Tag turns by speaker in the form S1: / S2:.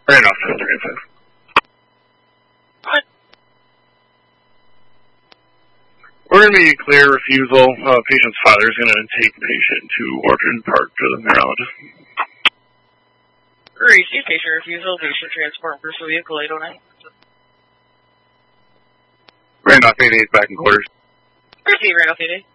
S1: Randolph 385.
S2: What?
S1: We're going to be clear refusal. Patient's father is going to take patient to Orchard Park for the Maryland.
S2: Receive patient refusal. Patient transport personal vehicle 809.
S1: Randolph 88 back in quarters.
S2: Receive Randolph 88.